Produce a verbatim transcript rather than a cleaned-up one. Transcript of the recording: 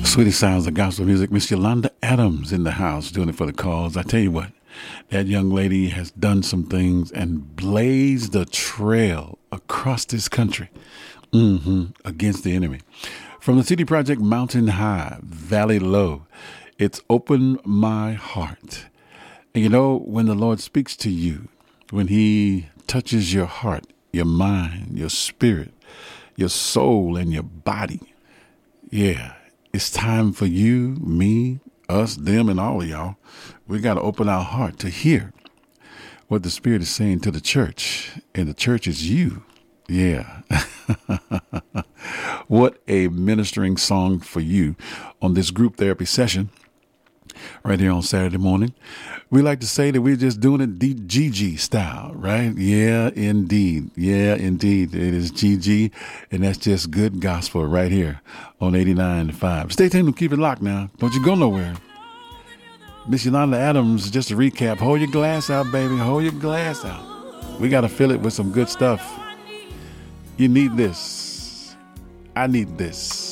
Sweetie sounds of gospel music. Miss Yolanda Adams in the house doing it for the cause. I tell you what, that young lady has done some things and blazed a trail across this country hmm against the enemy. From the City Project, Mountain High, Valley Low, it's Open My Heart. And you know, when the Lord speaks to you, when he touches your heart, your mind, your spirit, your soul, and your body, yeah, it's time for you, me, us, them, and all of y'all. We got to open our heart to hear what the Spirit is saying to the church. And the church is you. Yeah. What a ministering song for you on this group therapy session right here on Saturday morning. We like to say that we're just doing it D- G G style, right? Yeah, indeed. Yeah, indeed. It is G G, and that's just good gospel right here on eighty-nine point five. Stay tuned and keep it locked now. Don't you go nowhere. Miss Yolanda Adams, just to recap, hold your glass out, baby. Hold your glass out. We got to fill it with some good stuff. You need this. I need this.